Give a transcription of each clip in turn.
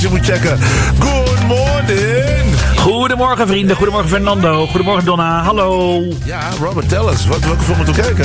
Je moet checken. Good morning. Goedemorgen vrienden, goedemorgen Fernando, goedemorgen Donna, hallo. Ja, Robert, tel eens. Welke film moeten we kijken?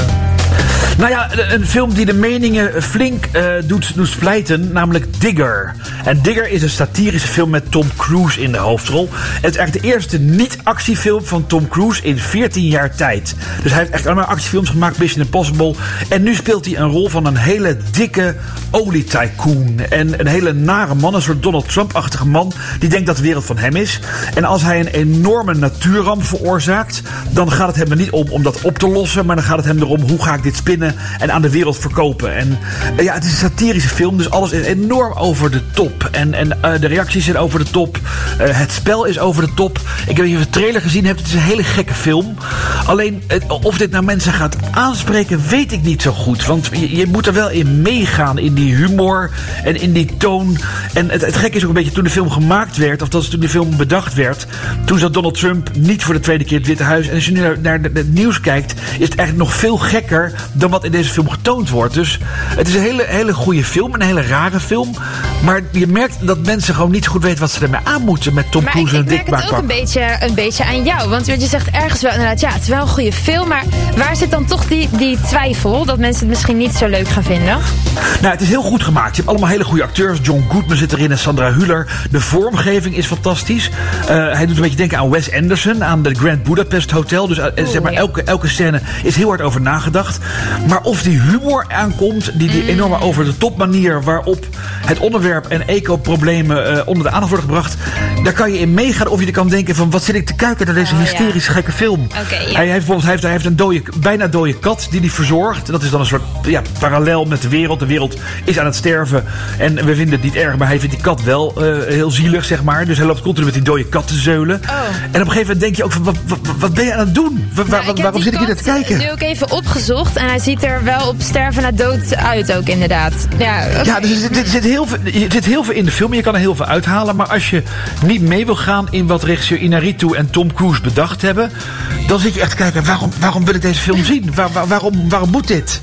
Nou ja, een film die de meningen flink doet splijten, namelijk Digger. En Digger is een satirische film met Tom Cruise in de hoofdrol. Het is eigenlijk de eerste niet-actiefilm van Tom Cruise in 14 jaar tijd. Dus hij heeft echt allemaal actiefilms gemaakt, Mission Impossible. En nu speelt hij een rol van een hele dikke olietycoon. En een hele nare man, een soort Donald Trump-achtige man, die denkt dat de wereld van hem is. En als hij een enorme natuurramp veroorzaakt, dan gaat het hem er niet om dat op te lossen, maar dan gaat het hem erom, hoe ga ik dit spinnen en aan de wereld verkopen. En ja, het is een satirische film, dus alles is enorm over de top. En de reacties zijn over de top. Het spel is over de top. Ik heb even de trailer gezien, het is een hele gekke film. Alleen, of dit nou mensen gaat aanspreken, weet ik niet zo goed. Want je moet er wel in meegaan, in die humor en in die toon. En het gekke is ook een beetje, toen de film gemaakt werd, of dat is toen de film bedacht werd, toen zat Donald Trump niet voor de tweede keer in het Witte Huis. En als je nu naar het nieuws kijkt, is het eigenlijk nog veel gekker dan wat in deze film getoond wordt. Dus het is een hele goede film, een hele rare film. Maar je merkt dat mensen gewoon niet zo goed weten wat ze ermee aan moeten met Tom Cruise en een dik Maar ik merk het ook een beetje aan jou. Want je zegt ergens wel inderdaad, ja, het is wel een goede film. Maar waar zit dan toch die twijfel dat mensen het misschien niet zo leuk gaan vinden? Nou, het is heel goed gemaakt. Je hebt allemaal hele goede acteurs. John Goodman zit erin en Sandra Hüller. De vormgeving is fantastisch. Hij doet een beetje denken aan Wes Anderson, aan de Grand Budapest Hotel. Dus zeg maar, elke scène is heel hard over nagedacht. Maar of die humor aankomt, die enorme over de top manier waarop het onderwerp en eco-problemen onder de aandacht worden gebracht, daar kan je in meegaan of je er kan denken van, wat zit ik te kijken naar deze hysterisch gekke film. Okay, ja. Hij heeft een bijna dode kat die hij verzorgt. Dat is dan een soort parallel met de wereld. De wereld is aan het sterven en we vinden het niet erg, maar hij vindt die kat wel heel zielig, zeg maar. Dus hij loopt continu met die dode kat te zeulen. En op een gegeven moment denk je ook van, wat ben je aan het doen? Waarom zit ik hier naar te kijken? Ik heb nu ook even opgezocht en hij ziet er wel op sterven na dood uit ook, inderdaad. Ja, okay. Ja, dus er zit heel veel in de film. Je kan er heel veel uithalen. Maar als je niet mee wil gaan in wat regisseur Inarritu en Tom Cruise bedacht hebben, dan zit je echt te kijken, waarom wil ik deze film zien? Waarom moet dit?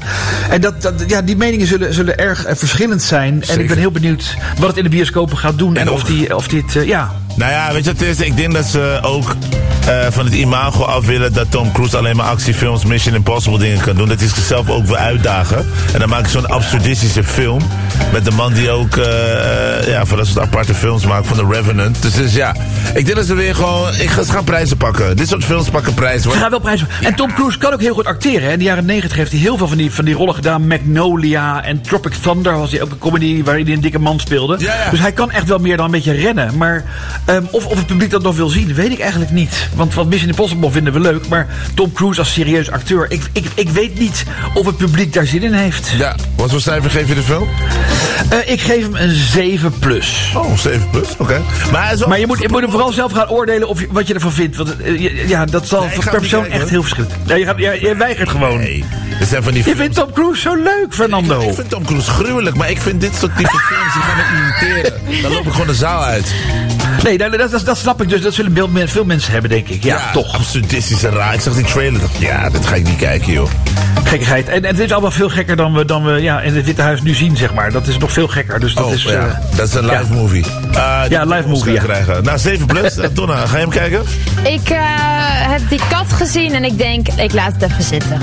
En die meningen zullen erg verschillend zijn. Zeker. En ik ben heel benieuwd wat het in de bioscopen gaat doen. En of dit. Nou ja, weet je wat het is? Ik denk dat ze ook van het imago af willen dat Tom Cruise alleen maar actiefilms, Mission Impossible dingen kan doen. Dat hij zichzelf ook wil uitdagen. En dan maak ik zo'n absurdistische film met de man die ook van dat soort aparte films maakt, van The Revenant. Dus ja, ik denk dat ze weer gewoon, ze gaan prijzen pakken. Dit soort films pakken prijzen. Ze gaan wel prijzen. Ja. En Tom Cruise kan ook heel goed acteren. Hè? In de jaren 90 heeft hij heel veel van die rollen gedaan. Magnolia en Tropic Thunder was hij ook een comedy waarin hij een dikke man speelde. Ja. Dus hij kan echt wel meer dan een beetje rennen. Maar of het publiek dat nog wil zien, weet ik eigenlijk niet. Want Mission Impossible vinden we leuk, maar Tom Cruise als serieus acteur, ik weet niet of het publiek daar zin in heeft. Ja, wat voor cijfer geef je de film? Ik geef hem een 7+. Oh, 7+, oké. Maar je moet hem vooral zelf gaan oordelen wat je ervan vindt. Want dat zal per persoon echt heel verschillend. Je weigert gewoon. Nee, zijn van die je vindt Tom Cruise zo leuk, Fernando. Ik vind Tom Cruise gruwelijk, maar ik vind dit soort type films die gaan me irriteren. Dan loop ik gewoon de zaal uit. Nee, dat snap ik dus. Dat zullen veel mensen hebben, denk ik. Ja, toch. Absurdistische raar. Ik zag die trailer en dacht, dat ga ik niet kijken, joh. Gekkigheid. En het is allemaal veel gekker dan we in het Witte Huis nu zien, zeg maar. Dat is nog veel gekker. Dus dat is... dat is een live movie. Live movie, krijgen. Nou, 7+. Donna, ga je hem kijken? Ik heb die kat gezien en ik denk, ik laat het even zitten.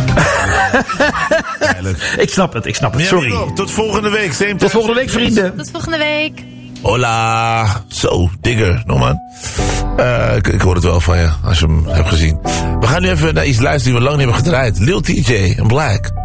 Ik snap het. Sorry. Tot volgende week. Tot volgende week, vrienden. Tot volgende week. Hola. Zo, Digger. Nog man. Ik hoor het wel van je, als je hem hebt gezien. We gaan nu even naar iets luisteren die we lang niet hebben gedraaid. Lil TJ en Black.